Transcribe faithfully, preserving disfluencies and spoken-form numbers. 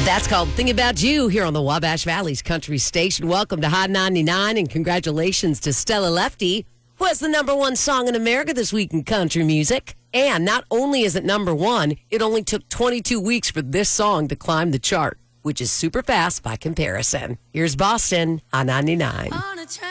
That's called Think About You here on the Wabash Valley's Country Station. Welcome to Hot ninety-nine and congratulations to Stella Lefty, who has the number one song in America this week in country music. And not only is it number one, it only took twenty-two weeks for this song to climb the chart, which is super fast by comparison. Here's Boston on ninety-nine.